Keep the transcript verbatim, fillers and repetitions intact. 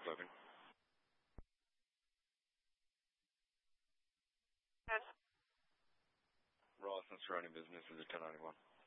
clothing. Yes. Raw since running business is a ten ninety-one.